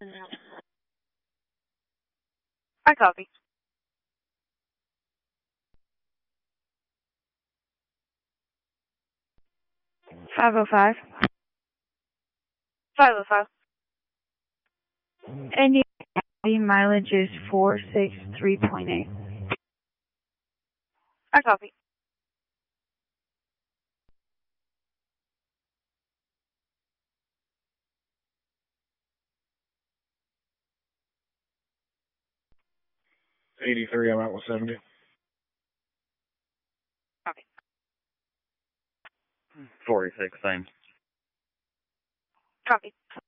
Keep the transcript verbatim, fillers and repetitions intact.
I copy. five oh five. five oh five. And the mileage is four six three point eight. I copy. eighty-three, I'm out with seventy. Copy. forty-six, same. Copy.